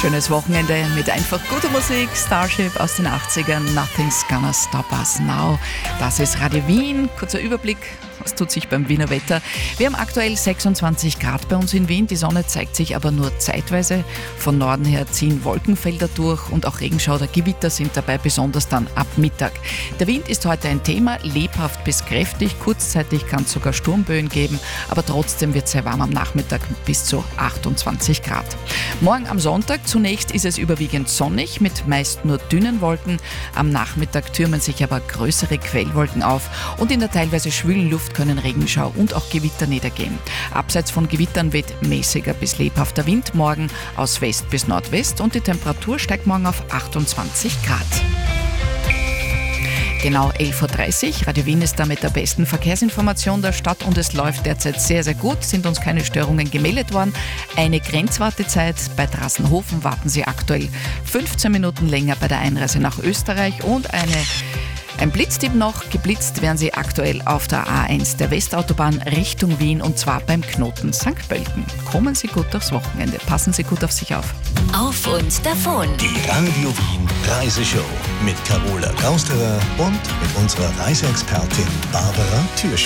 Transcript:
Schönes Wochenende mit einfach guter Musik. Starship aus den 80ern, Nothing's Gonna Stop Us Now. Das ist Radio Wien. Kurzer Überblick, was tut sich beim Wiener Wetter. Wir haben aktuell 26 Grad bei uns in Wien. Die Sonne zeigt sich aber nur zeitweise. Von Norden her ziehen Wolkenfelder durch und auch Regenschauer oder Gewitter sind dabei, besonders dann ab Mittag. Der Wind ist heute ein Thema, lebhaft bis kräftig. Kurzzeitig kann es sogar Sturmböen geben, aber trotzdem wird es sehr warm am Nachmittag bis zu 28 Grad. Morgen am Sonntag zunächst ist es überwiegend sonnig mit meist nur dünnen Wolken. Am Nachmittag türmen sich aber größere Quellwolken auf und in der teilweise schwülen Luft können Regenschau und auch Gewitter niedergehen. Abseits von Gewittern weht mäßiger bis lebhafter Wind morgen aus West bis Nordwest und die Temperatur steigt morgen auf 28 Grad. Genau 11.30 Uhr. Radio Wien ist da mit der besten Verkehrsinformation der Stadt und es läuft derzeit sehr, sehr gut. Sind uns keine Störungen gemeldet worden. Eine Grenzwartezeit bei Drassenhofen warten Sie aktuell 15 Minuten länger bei der Einreise nach Österreich und ein Blitztipp noch. Geblitzt werden Sie aktuell auf der A1 der Westautobahn Richtung Wien und zwar beim Knoten St. Pölten. Kommen Sie gut aufs Wochenende. Passen Sie gut auf sich auf. Auf und davon. Die Radio Wien Reiseshow mit Carola Gausterer und mit unserer Reiseexpertin Barbara Thürsch.